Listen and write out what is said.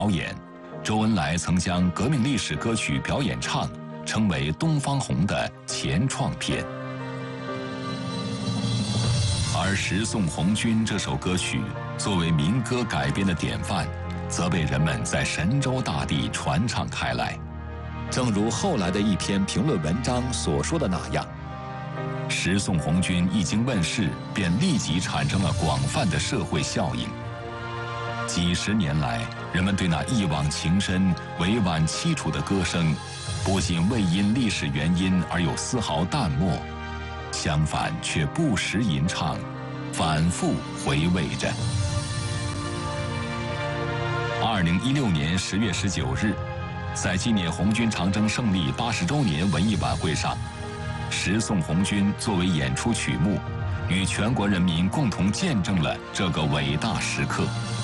演，周恩来曾将革命历史歌曲表演唱称为东方红的前创片。而《十送红军》这首歌曲作为民歌改编的典范，则被人们在神州大地传唱开来。正如后来的一篇评论文章所说的那样，《十送红军》一经问世，便立即产生了广泛的社会效应。几十年来，人们对那一往情深、委婉凄楚的歌声，不仅未因历史原因而有丝毫淡漠，相反却不时吟唱，反复回味着。2016年10月19日，在纪念红军长征胜利80周年文艺晚会上，《十送红军》作为演出曲目，与全国人民共同见证了这个伟大时刻。